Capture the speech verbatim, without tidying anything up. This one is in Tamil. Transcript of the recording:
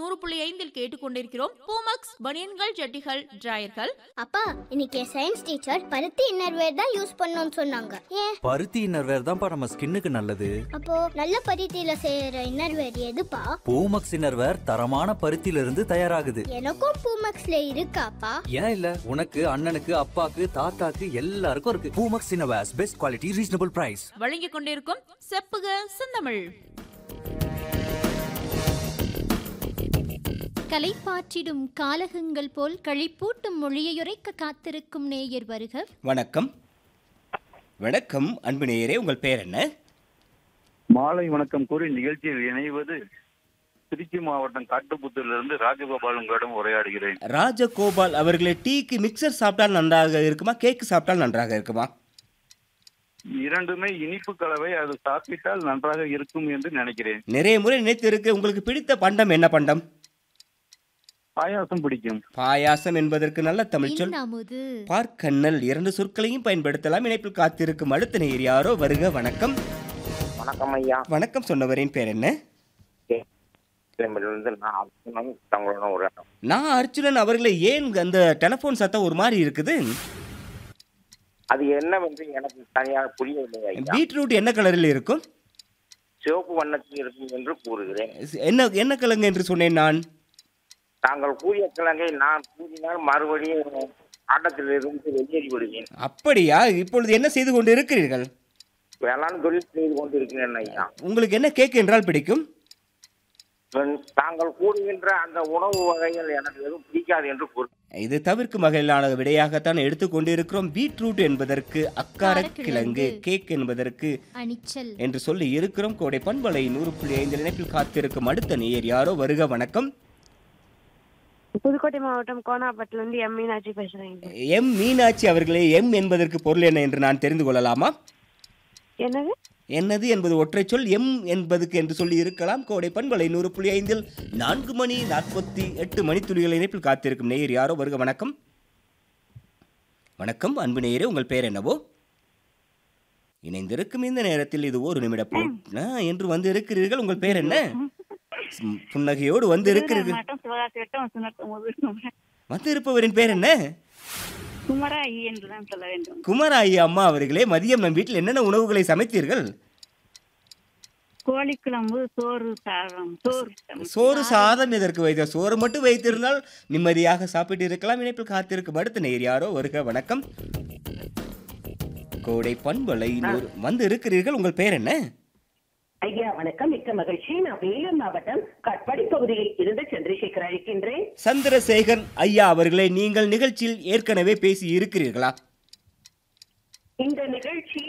நூறு புள்ளி ஐந்தில் கேட்டுக்கொண்டிருக்கிறோம். பூமக்ஸ் பனியன்கள், ஜட்டிகள், டிராயர்கள். அப்பா, இன்னைக்கு சயின்ஸ் டீச்சர் பருத்தி இன்னர்வேர் தான் யூஸ் பண்ணணும்னு சொன்னாங்க. ஏன்? பருத்தி இன்னர்வேர் தான்ப்பா நம்ம ஸ்கின்னுக்கு நல்லது. அப்போ நல்ல பருத்தியில செய்யற இன்னர்வேர் எதுப்பா? பூமக்ஸ் இன்னர்வேர் தரமான பருத்தியில இருந்து தயாராகுது. எனக்கும் பூமக்ஸ்ல இருக்காப்பா? ஏன் இல்ல, உனக்கு, அண்ணனுக்கு, அப்பாக்கு, தாத்தாக்கு எல்லாருக்கும் இருக்கு. Poomex innerwears, best quality, reasonable price. வழங்கிக் கொண்டிருக்கும் செப்புக செந்தமிழ். கலைப்பாற்றிடும் காலகங்கள் போல் கழிப்பூட்டும் மொழியுரைக்க காத்திருக்கும் நேயர் வருக. வணக்கம். வணக்கம் அன்பு நேயரே, உங்கள் பெயர் என்ன? மாலை வணக்கம் கூறி நிகழ்ச்சியில் இணைவது திருச்சி மாவட்டம் காட்டுப்புத்தூரிலிருந்து ராஜகோபால் உங்களிடம் உரையாடுகிறேன். ராஜகோபால் அவர்களே, டீக்கு மிக்சர் சாப்பிட்டால் நன்றாக இருக்குமா, கேக்கு சாப்பிட்டால் நன்றாக இருக்குமா? இரண்டுமே இனிப்பு கலவை, அது சாப்பிட்டால் நன்றாக இருக்கும் என்று நினைக்கிறேன். நிறைய முறை நினைத்து இருக்கு. உங்களுக்கு பிடித்த பண்டம் என்ன பண்டம்? பாயாசம் பிடிக்கும். பாயாசம் என்பதற்கு நல்ல தமிழ் சொல் அமுது. பார்க்கண்ணல் இரண்டு சொற்களையும் பயன்படுத்தலாம். இணைப்பில் காத்திருக்கும் அடுத்த நேயர் யாரோ வருக. வணக்கம். வணக்கம் ஐயா. வணக்கம். சொன்னவரின் பேர் என்ன? நான் அர்ச்சுனன் அவர்களே. ஏன் அந்த டெலிபோன் சத்தம் ஒரு மாதிரி இருக்குது? அது என்னவென்று எனக்கு தனியாக புரியவில்லை. பீட்ரூட் என்ன கலரில் இருக்கும்? சிவப்பு வண்ணத்தில் இருக்கும் என்று கூறுகிறேன். என்ன என்ன கிழங்கு என்று சொன்னேன் நான்? தாங்கள் கூறிய கிழங்கை நான் கூறினால் மறுபடியும் ஆட்டத்தில் இருந்து வெளியேறி விடுவேன். அப்படியா? இப்பொழுது என்ன செய்து கொண்டு இருக்கிறீர்கள்? வேளாண் தொழில் செய்து கொண்டிருக்கிறேன் ஐயா. உங்களுக்கு என்ன கேக் என்றால் பிடிக்கும்? தாங்கள் கூறுகின்ற அந்த உணவு வகைகள் எனக்கு எதுவும் பிடிக்காது என்று கூறு. இது தவிர்க்கும் வகையிலான விடையாகத்தான் எடுத்துக்கொண்டிருக்கிறோம். பீட்ரூட் என்பதற்கு அக்கார கிழங்கு, கேக் என்பதற்கு அணிச்சல் என்று சொல்லி இருக்கிறோம். கோடை பண்பலை நூறு புள்ளி ஐந்து இணைப்பில் காத்திருக்கும் அடுத்த நேயர் யாரோ வருக. வணக்கம். புதுக்கோட்டை மாவட்டம் கோனாப்பட்டிலிருந்து எம் மீனாட்சி பேசுறேன். எம் மீனாட்சி அவர்களே, எம் என்பதற்கு பொருள் என்ன என்று நான் தெரிந்து கொள்ளலாமா? என்னது? என்னது என்பது ஒற்றை சொல். எம் என்பதுக்கு என்று சொல்லி இருக்கலாம். கோடை பண்பலை நூறு புள்ளி ஐந்தில் நான்கு மணி நாற்பத்தி எட்டு மணித்துளிகள் இணைப்பில் காத்திருக்கும் நேயர் யாரோ வருக. வணக்கம். வணக்கம் அன்பு நேயரே, உங்கள் பெயர் என்னவோ? இணைந்திருக்கும் இந்த நேரத்தில் இது ஒரு நிமிட போ என்று வந்து இருக்கிறீர்கள். உங்கள் பெயர் என்ன? புன்னகையோடு வந்து இருக்கிறீர்கள். வந்து இருப்பவரின் பெயர் என்ன? குமராயி என்றுதான் சொல்ல வேண்டும். குமராயி அம்மா அவர்களே, மதியம் நம் வீட்டில் என்னென்ன உணவுகளை சமைத்தீர்கள்? கோழி குழம்பு, சோறு சாதம். சோறு சோறு சாதம் எதற்கு வைத்த? சோறு மட்டும் வைத்திருந்தால் நிம்மதியாக சாப்பிட்டு இருக்கலாம். இணைப்பில் காத்திருக்கும் அடுத்த நேயர் யாரோ வருக. வணக்கம். கோடை பண்பலை வந்து இருக்கிறீர்கள். உங்கள் பெயர் என்ன? ஐயா வணக்கம், மிக்க மகிழ்ச்சி. நான் வேலூர் மாவட்டம் கட்பாடி பகுதியில் இருந்து சந்திரசேகர் அழைக்கின்றேன். சந்திரசேகர் ஐயா அவர்களே, நீங்கள் நிகழ்ச்சியில் ஏற்கனவே பேசி இருக்கிறீர்களா? இந்த நிகழ்ச்சி